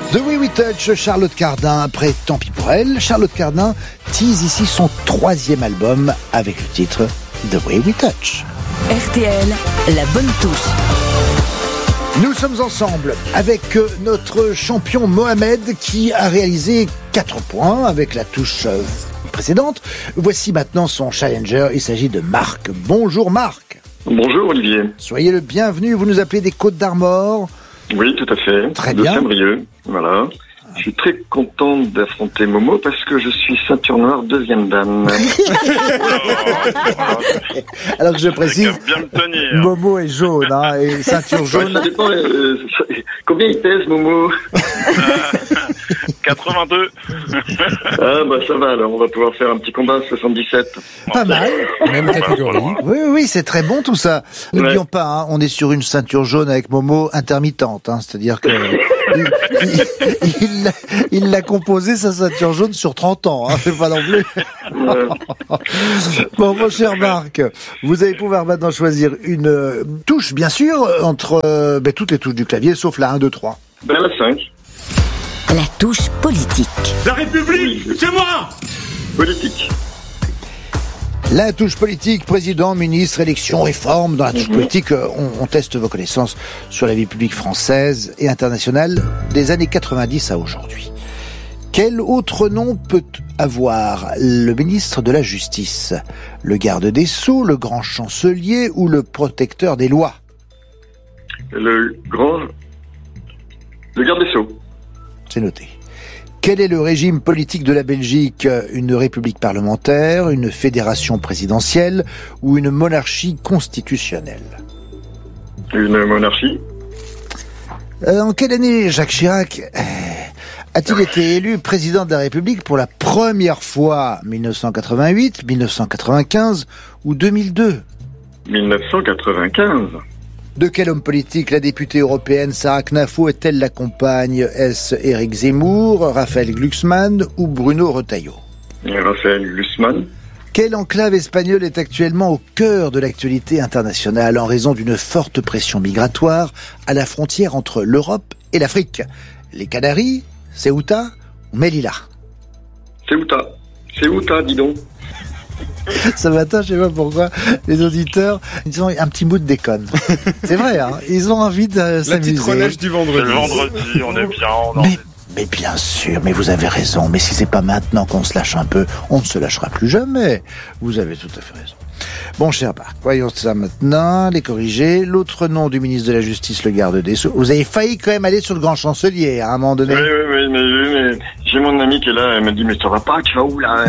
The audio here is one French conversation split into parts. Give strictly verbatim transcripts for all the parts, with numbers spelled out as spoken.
The Way We Touch, Charlotte Cardin, après Tant pis pour elle. Charlotte Cardin tease ici son troisième album avec le titre The Way We Touch. R T L, la bonne touche. Nous sommes ensemble avec notre champion Mohamed qui a réalisé quatre points avec la touche précédente. Voici maintenant son challenger, il s'agit de Marc. Bonjour Marc. Bonjour Olivier. Soyez le bienvenu, vous nous appelez des Côtes d'Armor. Oui, tout à fait. Très de bien. Saint-Brieuc, voilà. Je suis très content d'affronter Momo parce que je suis ceinture noire deuxième dame. Alors que je précise, bien me tenir. Momo est jaune, hein, et ceinture Ouais, jaune. ça dépend, euh, ça- combien il pèse Momo? quatre-vingt-deux. Ah bah ça va, alors on va pouvoir faire un petit combat soixante-dix-sept. Pas mal. Même catégorie. Oui, oui, oui, c'est très bon tout ça. N'oublions Ouais. pas, hein, on est sur une ceinture jaune avec Momo intermittente, hein, c'est-à-dire que il, il- il l'a- il l'a composé sa ceinture jaune sur trente ans, hein, c'est pas non plus. Ouais. Bon, mon cher Marc, vous allez pouvoir maintenant choisir une euh, touche, bien sûr, entre euh, ben, toutes les touches du clavier, sauf la un, deux, trois. Ben la cinq, La touche politique. La République, c'est moi! politique. La touche politique, président, ministre, élection, réforme. Dans la touche politique, euh, on, on teste vos connaissances sur la vie publique française et internationale des années quatre-vingt-dix à aujourd'hui. Quel autre nom peut avoir le ministre de la Justice? Le garde des Sceaux, le grand chancelier ou le protecteur des lois? Le grand... Le garde des Sceaux. C'est noté. Quel est le régime politique de la Belgique? Une république parlementaire, une fédération présidentielle ou une monarchie constitutionnelle? Une monarchie. Euh, en quelle année Jacques Chirac euh, a-t-il été élu président de la République pour la première fois? mille neuf cent quatre-vingt-huit, mille neuf cent quatre-vingt-quinze ou deux mille deux? mille neuf cent quatre-vingt-quinze. De quel homme politique la députée européenne Sarah Knafo est-elle la compagne? Est-ce Éric Zemmour, Raphaël Glucksmann ou Bruno Retailleau? Et Raphaël Glucksmann. Quelle enclave espagnole est actuellement au cœur de l'actualité internationale en raison d'une forte pression migratoire à la frontière entre l'Europe et l'Afrique? Les Canaries, Ceuta ou Melilla? Ceuta. Ceuta, dis donc. Ce matin, je sais pas pourquoi, les auditeurs, ils ont un petit bout de déconne. C'est vrai, hein, ils ont envie de La s'amuser. petite relâche du C'est vendredi. le vendredi, on est bien. On en... Mais, mais bien sûr, mais vous avez raison. Mais si c'est pas maintenant qu'on se lâche un peu, on ne se lâchera plus jamais. Vous avez tout à fait raison. Bon, cher Marc, voyons ça maintenant, les corriger. L'autre nom du ministre de la Justice, le garde des Sceaux. Vous avez failli quand même aller sur le grand chancelier, hein, à un moment donné. Oui, oui, oui, mais, oui, mais j'ai mon ami qui est là, elle m'a dit, mais ça va pas, tu vas où là?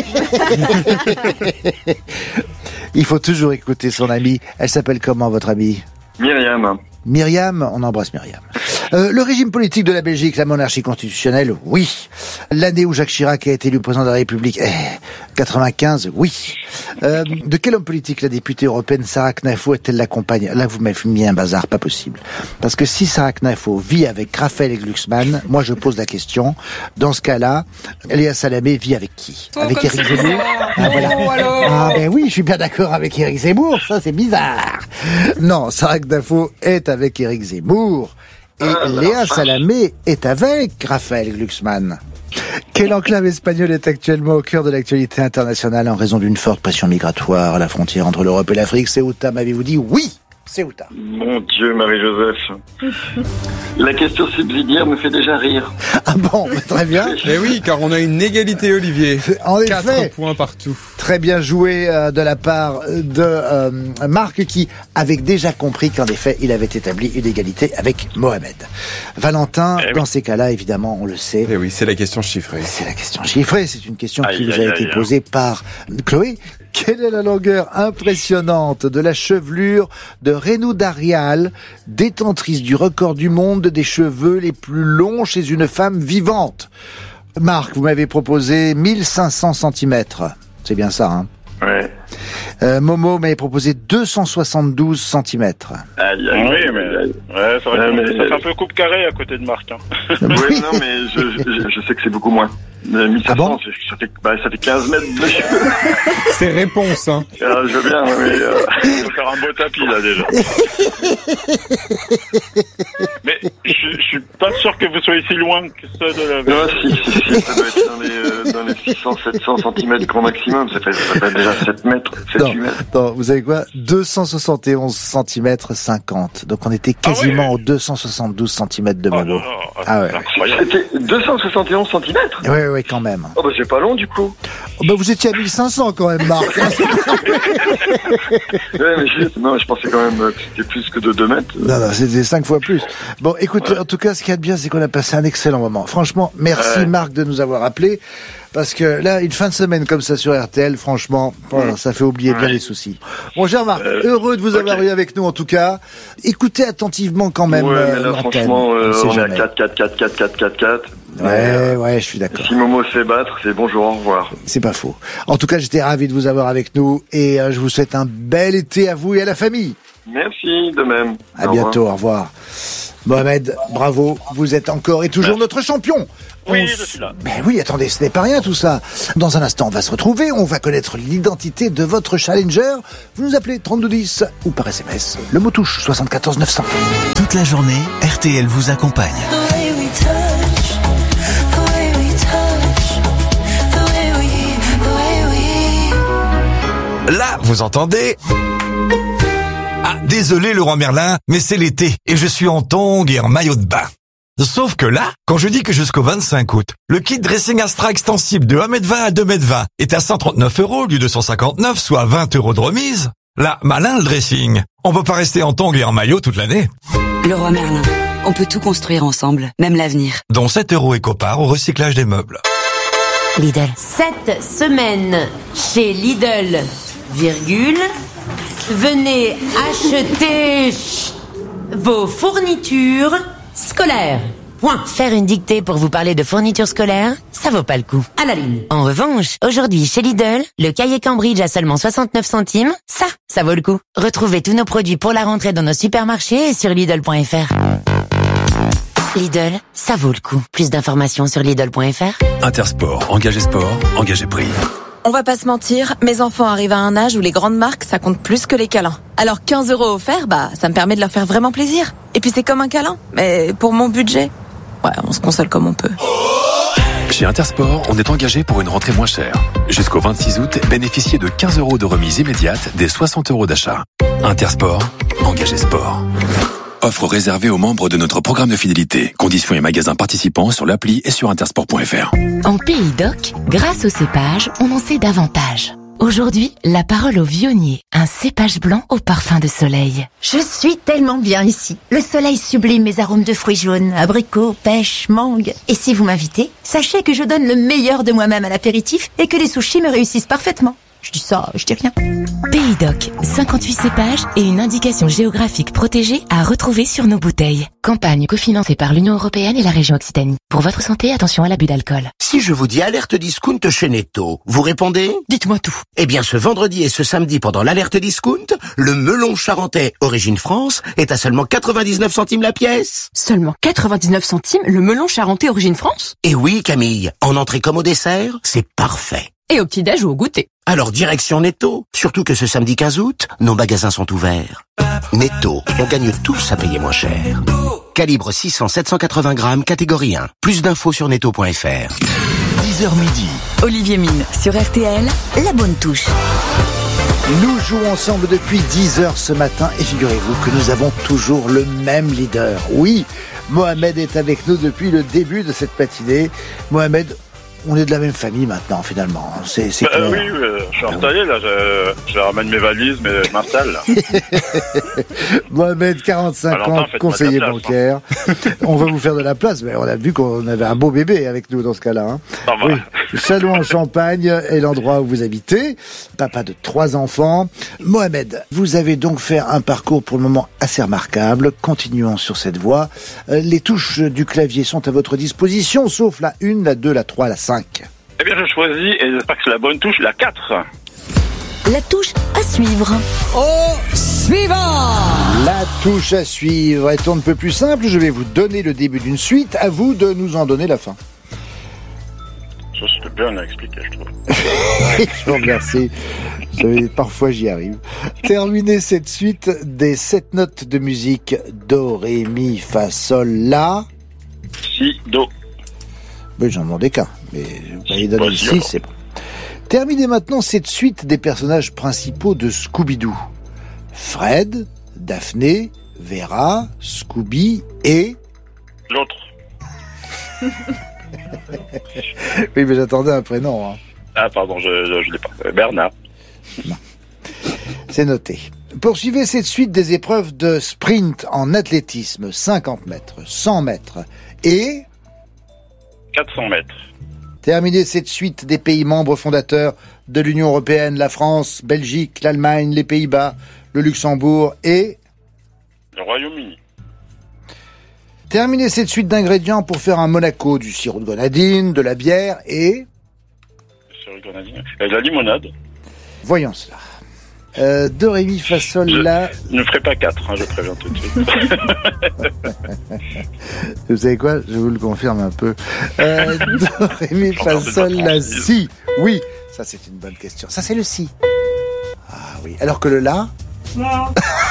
Il faut toujours écouter son amie. Elle s'appelle comment, votre amie? Myriam. Myriam, on embrasse Myriam. Euh, le régime politique de la Belgique, la monarchie constitutionnelle, oui. L'année où Jacques Chirac a été élu président de la République, eh, quatre-vingt-quinze, oui. Euh, de quel homme politique la députée européenne Sarah Knafo est-elle la compagne? Là, vous m'avez mis un bazar, pas possible. Parce que si Sarah Knafo vit avec Raphaël Glucksmann, moi je pose la question, dans ce cas-là, Léa Salamé vit avec qui? Avec Éric Zemmour? Ah, voilà. Ah ben oui, je suis bien d'accord avec Éric Zemmour, ça c'est bizarre. Non, Sarah Knafo est avec Éric Zemmour. Et Léa Salamé est avec Raphaël Glucksmann. Quelle enclave espagnole est actuellement au cœur de l'actualité internationale en raison d'une forte pression migratoire à la frontière entre l'Europe et l'Afrique? Ceuta, m'avez-vous dit? Oui, Ceuta. Mon Dieu, Marie-Joseph. La question subsidiaire me fait déjà rire. Ah bon, très bien. Eh oui, car on a une égalité, Olivier. En effet. Quatre points partout. Très bien joué euh, de la part de euh, Marc qui avait déjà compris qu'en effet, il avait établi une égalité avec Mohamed. Valentin, Eh oui. dans ces cas-là, évidemment, on le sait, Eh oui, c'est la question chiffrée. c'est la question chiffrée. C'est une question qui Aïe, vous a aïe, été aïe, posée par Chloé. Quelle est la longueur impressionnante de la chevelure de Renou Darial, détentrice du record du monde des cheveux les plus longs chez une femme vivante? Marc, vous m'avez proposé mille cinq cents centimètres. C'est bien ça, hein? Ouais. Euh, Momo m'avait proposé deux cent soixante-douze centimètres. Aïe, aïe, Oui, aïe, mais, aïe, aïe. ouais, c'est vrai Ouais, que mais- ça fait un peu coupe carré à côté de Marc. Hein. Oui, non, mais je, je, je sais que c'est beaucoup moins. Mais mille sept cents, Ah bon c'est- ça, fait, bah, ça fait quinze mètres de cheveux. C'est réponse, hein. Alors, je veux bien, mais... Euh... Il faut faire un beau tapis, là, déjà. Mais je, je suis pas sûr que vous soyez si loin que ça de la... Non, si, si, si, ça doit être dans les, euh, dans les six cents, sept cents centimètres grand maximum. Ça fait, ça fait déjà sept mètres, sept, Non, huit mètres. non, vous savez quoi? deux cent soixante et onze centimètres cinquante. Donc on était quasiment Ah ouais. aux deux cent soixante-douze centimètres de Oh, Momo. non, non, Ah ouais. c'est incroyable. C'était deux cent soixante et onze centimètres. Oui, oui, quand même. Oh, bah, c'est pas long, du coup. Oh, bah, vous étiez à mille cinq cents quand même, Marc. hein. Ouais, mais juste, non, je pensais quand même que c'était plus que de deux mètres. Non, non, c'était cinq fois plus. Bon, écoutez, en tout cas, ce qu'il y a de bien, c'est qu'on a passé un excellent moment. Franchement, merci Ouais. Marc de nous avoir appelés. Parce que là, une fin de semaine comme ça sur R T L, franchement, oh, ça fait oublier bien Ouais. les soucis. Bon, cher Marc, Euh, heureux de vous ok. avoir eu avec nous en tout cas. Écoutez attentivement quand même Ouais, euh, mais là, l'antenne. franchement, euh, sait on est à jamais. quatre, quatre, quatre, quatre, quatre, quatre, quatre. Ouais, ouais, je suis d'accord. Si Momo se fait battre, c'est bonjour, au revoir. C'est pas faux. En tout cas, j'étais ravi de vous avoir avec nous et euh, je vous souhaite un bel été à vous et à la famille. Merci, de même. À Au bientôt, au revoir. Mohamed, bravo, vous êtes encore et toujours notre champion. Oui, On je s- suis là. Mais oui, attendez, ce n'est pas rien tout ça. Dans un instant, on va se retrouver, on va connaître l'identité de votre challenger. Vous nous appelez trente-deux dix ou par S M S. Le mot touche soixante-quatorze neuf cents. Toute la journée, R T L vous accompagne. The way we touch, the way we touch, the way we, the way we. Là, vous entendez? Ah, désolé Laurent Merlin, mais c'est l'été et je suis en tongs et en maillot de bain. Sauf que là, quand je dis que jusqu'au vingt-cinq août, le kit dressing Astra extensible de un mètre vingt à deux mètres vingt est à cent trente-neuf euros au lieu de cent cinquante-neuf, soit vingt euros de remise, là, malin le dressing. On peut pas rester en tongs et en maillot toute l'année. Leroy Merlin, on peut tout construire ensemble, même l'avenir. Dont sept euros éco-part au recyclage des meubles. Lidl. Cette semaine, chez Lidl, virgule, venez acheter chut, vos fournitures scolaires. Point. Faire une dictée pour vous parler de fournitures scolaires, ça vaut pas le coup. À la ligne. En revanche, aujourd'hui chez Lidl, le cahier Cambridge à seulement soixante-neuf centimes, ça, ça vaut le coup. Retrouvez tous nos produits pour la rentrée dans nos supermarchés et sur Lidl point F R. Lidl, ça vaut le coup. Plus d'informations sur Lidl point F R. Intersport, engagé sport, engagé prix. On va pas se mentir, mes enfants arrivent à un âge où les grandes marques, ça compte plus que les câlins. Alors quinze euros offerts, bah, ça me permet de leur faire vraiment plaisir. Et puis c'est comme un câlin, mais pour mon budget, ouais, on se console comme on peut. Chez Intersport, on est engagé pour une rentrée moins chère. Jusqu'au vingt-six août, bénéficiez de quinze euros de remise immédiate des soixante euros d'achat. Intersport, engagé sport. Offre réservée aux membres de notre programme de fidélité. Conditions et magasins participants sur l'appli et sur intersport point F R. En Pays d'Oc, grâce au cépage, on en sait davantage. Aujourd'hui, la parole au vionnier, un cépage blanc au parfum de soleil. Je suis tellement bien ici. Le soleil sublime mes arômes de fruits jaunes, abricots, pêche, mangue. Et si vous m'invitez, sachez que je donne le meilleur de moi-même à l'apéritif et que les sushis me réussissent parfaitement. Je dis ça, je dis rien. Pays d'Oc, cinquante-huit cépages et une indication géographique protégée à retrouver sur nos bouteilles. Campagne cofinancée par l'Union européenne et la région Occitanie. Pour votre santé, attention à l'abus d'alcool. Si je vous dis alerte discount chez Netto, vous répondez? Dites-moi tout. Eh bien, ce vendredi et ce samedi pendant l'alerte discount, le melon charentais origine France est à seulement quatre-vingt-dix-neuf centimes la pièce. Seulement quatre-vingt-dix-neuf centimes le melon charentais origine France? Et oui, Camille, en entrée comme au dessert, c'est parfait. Et au petit-déj ou au goûter. Alors direction Netto, surtout que ce samedi quinze août, nos magasins sont ouverts. Netto, on gagne tous à payer moins cher. Calibre six cents à sept cent quatre-vingts grammes, catégorie un. Plus d'infos sur netto point F R. dix heures midi. Olivier Mine sur R T L, la bonne touche. Nous jouons ensemble depuis dix heures ce matin et figurez-vous que nous avons toujours le même leader. Oui, Mohamed est avec nous depuis le début de cette matinée. Mohamed, on est de la même famille maintenant, finalement. C'est, c'est Bah, clair. oui, euh, je suis installé là, je, je ramène mes valises, mais je m'installe là. Mohamed, quarante-cinq Valentin, ans, faites-moi conseiller de la place, bancaire. On va vous faire de la place, mais on a vu qu'on avait un beau bébé avec nous dans ce cas-là. Hein. Ça va. Oui. Salon en Champagne est l'endroit où vous habitez. Papa de trois enfants. Mohamed, vous avez donc fait un parcours pour le moment assez remarquable. Continuons sur cette voie. Euh, Les touches du clavier sont à votre disposition, sauf la une, la deux, la trois, la cinq. Eh bien, je choisis, et j'espère que c'est la bonne touche, la quatre. La touche à suivre. Oh, suivant. La touche à suivre est on ne peut plus simple. Je vais vous donner le début d'une suite. À vous de nous en donner la fin. Ça, c'était bien à expliquer, je trouve. Je vous remercie. Je, parfois, j'y arrive. Terminez cette suite des sept notes de musique. Do, ré, mi, fa, sol, la. Si, do. Mais j'en demandais qu'un. Mais je vais pas lui donner le si, si, c'est bon. Terminez maintenant cette suite des personnages principaux de Scooby-Doo. Fred, Daphné, Vera, Scooby et... L'autre. Oui, mais j'attendais un prénom. Hein. Ah, pardon, je je, je l'ai pas. Euh, Bernard. Non. C'est noté. Poursuivez cette suite des épreuves de sprint en athlétisme. cinquante mètres, cent mètres et... quatre cents mètres. Terminez cette suite des pays membres fondateurs de l'Union européenne, la France, Belgique, l'Allemagne, les Pays-Bas, le Luxembourg et... Le Royaume-Uni. Terminez cette suite d'ingrédients pour faire un Monaco, du sirop de grenadine, de la bière et... Le sirop de grenadine. Et de la limonade. Voyons cela. Euh, do, ré, mi, fa, sol, la... Je ne ferai pas quatre, hein, je préviens tout de suite. Vous savez quoi? Je vous le confirme un peu. Euh, do, ré, mi, fa, sol, la, si. Oui, ça c'est une bonne question. Ça c'est le si. Ah oui. Alors que le la? Non.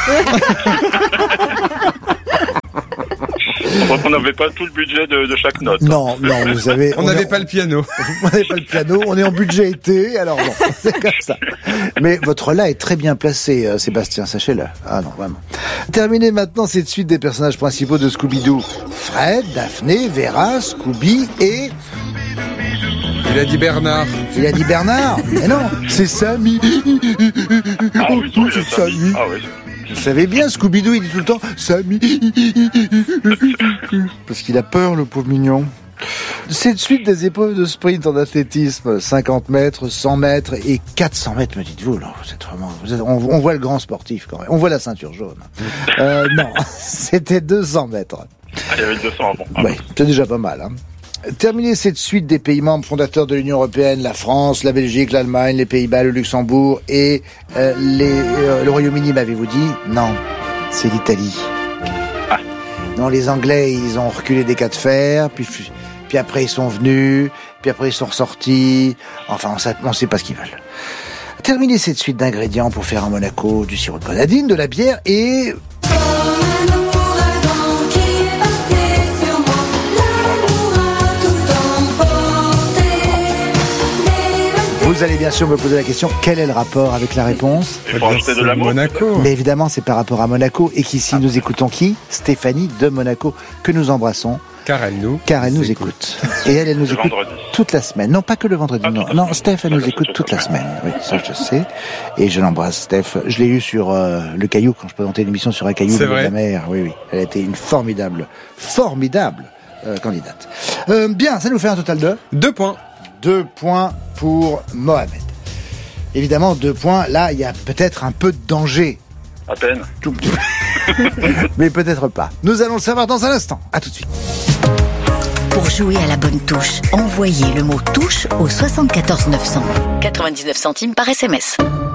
On n'avait pas tout le budget de, de chaque note. Non, non, vous savez... On n'avait pas le piano. On n'avait pas le piano, on est en budget été, alors bon, c'est comme ça. Mais votre là est très bien placé, euh, Sébastien, sachez-le. Ah non, vraiment. Terminez maintenant cette suite des personnages principaux de Scooby-Doo. Fred, Daphné, Vera, Scooby et... Il a dit Bernard. Il a dit Bernard? Mais non, c'est Samy. Ah oui, oh, c'est Samy. Ah oui. Vous savez bien, Scooby-Doo, il dit tout le temps Samy. Parce qu'il a peur, le pauvre mignon. Cette suite des épreuves de sprint en athlétisme, cinquante mètres, cent mètres et quatre cents mètres, me dites-vous, là, vous êtes vraiment, vous êtes, on, on voit le grand sportif quand même. On voit la ceinture jaune. Euh, non, c'était deux cents mètres. Ah, il y avait deux cents avant. Ah, oui, c'est déjà pas mal, hein. Terminez cette suite des pays membres fondateurs de l'Union européenne, la France, la Belgique, l'Allemagne, les Pays-Bas, le Luxembourg et euh, les, euh, le Royaume-Uni, m'avez-vous dit? Non, c'est l'Italie. Ah. Non, les Anglais, ils ont reculé des cas de fer, puis, puis après ils sont venus, puis après ils sont ressortis. Enfin, on ne sait pas ce qu'ils veulent. Terminez cette suite d'ingrédients pour faire un Monaco, du sirop de grenadine, de la bière et... Vous allez bien sûr me poser la question, quel est le rapport avec la réponse? Il faut acheter de l'amour. Monaco. Mais évidemment, c'est par rapport à Monaco. Et qu'ici, nous écoutons qui? Stéphanie de Monaco, que nous embrassons. Car elle nous, Car elle nous écoute. écoute. Et elle, elle nous le écoute vendredi. toute la semaine. Non, pas que le vendredi. Ah, non, non Steph, elle nous écoute toute la semaine. Oui, ça, je sais. Et je l'embrasse, Steph. Je l'ai eu sur euh, le Caillou, quand je présentais l'émission sur un Caillou de la mer. Oui, oui. Elle a été une formidable, formidable euh, candidate. Euh, bien, ça nous fait un total de... Deux points. Deux points pour Mohamed. Évidemment, deux points. Là, il y a peut-être un peu de danger. À peine. Tout petit peu. Mais peut-être pas. Nous allons le savoir dans un instant. À tout de suite. Pour jouer à la bonne touche, envoyez le mot touche au soixante-quatorze neuf cents. quatre-vingt-dix-neuf centimes par S M S.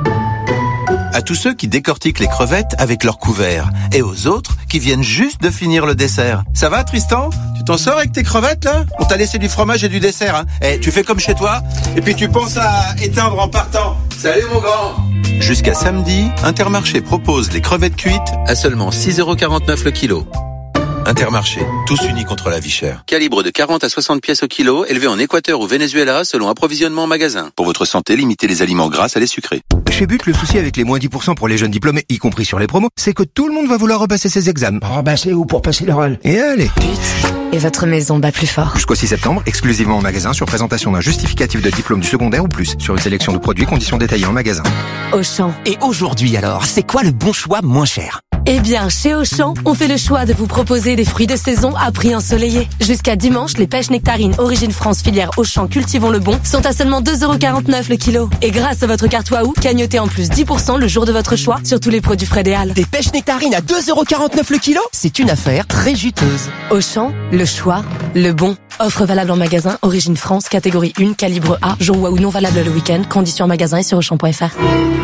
À tous ceux qui décortiquent les crevettes avec leur couvert. Et aux autres qui viennent juste de finir le dessert. Ça va, Tristan? Tu t'en sors avec tes crevettes, là? On t'a laissé du fromage et du dessert, hein? Eh, tu fais comme chez toi, et puis tu penses à éteindre en partant. Salut, mon grand! Jusqu'à samedi, Intermarché propose les crevettes cuites à seulement six euros quarante-neuf le kilo. Intermarché, tous unis contre la vie chère. Calibre de quarante à soixante pièces au kilo, élevé en Équateur ou Venezuela selon approvisionnement en magasin. Pour votre santé, limitez les aliments gras à les sucrés. Chez But, le souci avec les moins dix pour cent pour les jeunes diplômés, y compris sur les promos, c'est que tout le monde va vouloir repasser ses examens. Oh bah c'est où pour passer l'oral? Et allez. But. Et votre maison bat plus fort. Jusqu'au six septembre, exclusivement en magasin, sur présentation d'un justificatif de diplôme du secondaire ou plus. Sur une sélection de produits, conditions détaillées en magasin. Auchan. Et aujourd'hui alors, c'est quoi le bon choix moins cher? Eh bien, chez Auchan, on fait le choix de vous proposer des fruits de saison à prix ensoleillé. Jusqu'à dimanche, les pêches nectarines Origine France filière Auchan Cultivons le Bon sont à seulement deux euros quarante-neuf le kilo. Et grâce à votre carte Waouh, cagnotez en plus dix pour cent le jour de votre choix sur tous les produits frais des Halles. Des pêches nectarines à deux euros quarante-neuf le kilo? C'est une affaire très juteuse. Auchan, le choix, le bon. Offre valable en magasin, Origine France, catégorie un, calibre A, jour ou non valable le week-end, conditions en magasin et sur auchan point f r.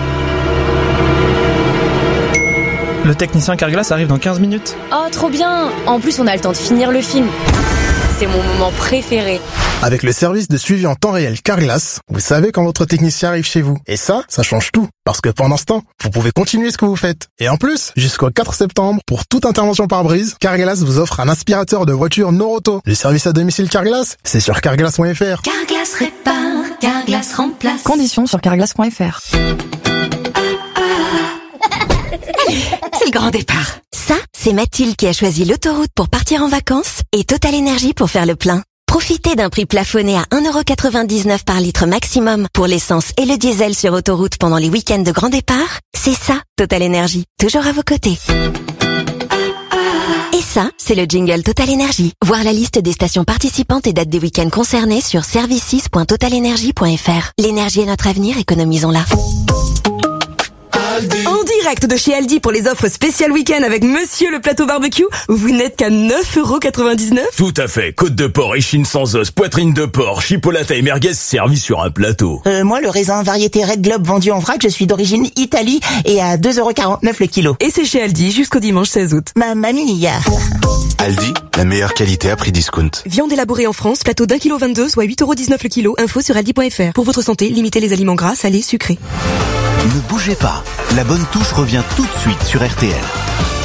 Le technicien Carglass arrive dans quinze minutes. Oh, trop bien! En plus, on a le temps de finir le film. C'est mon moment préféré. Avec le service de suivi en temps réel Carglass, vous savez quand votre technicien arrive chez vous. Et ça, ça change tout. Parce que pendant ce temps, vous pouvez continuer ce que vous faites. Et en plus, jusqu'au quatre septembre, pour toute intervention par brise, Carglass vous offre un aspirateur de voiture Noroto. Le service à domicile Carglass, c'est sur carglass point f r. Carglass répare, Carglass remplace. Conditions sur carglass point f r. C'est le grand départ. Ça, c'est Mathilde qui a choisi l'autoroute pour partir en vacances et Total Énergie pour faire le plein. Profitez d'un prix plafonné à un euro quatre-vingt-dix-neuf par litre maximum pour l'essence et le diesel sur autoroute pendant les week-ends de grand départ. C'est ça, Total Énergie. Toujours à vos côtés. Et ça, c'est le jingle Total Énergie. Voir la liste des stations participantes et dates des week-ends concernés sur services point total énergie point f r. L'énergie est notre avenir, économisons-la. En direct de chez Aldi pour les offres spéciales week-end avec Monsieur le plateau barbecue, vous n'êtes qu'à neuf euros quatre-vingt-dix-neuf. Tout à fait. Côte de porc, échine sans os, poitrine de porc, chipolata et merguez servis sur un plateau. Euh, moi, le raisin variété Red Globe vendu en vrac, je suis d'origine Italie et à deux euros quarante-neuf le kilo. Et c'est chez Aldi jusqu'au dimanche seize août. Ma mamie. Aldi, la meilleure qualité à prix discount. Viande élaborée en France, plateau d'un kilo vingt-deux, soit huit euros dix-neuf le kilo. Info sur aldi point f r. Pour votre santé, limitez les aliments gras, salés, sucrés. Ne bougez pas, la bonne touche revient tout de suite sur R T L.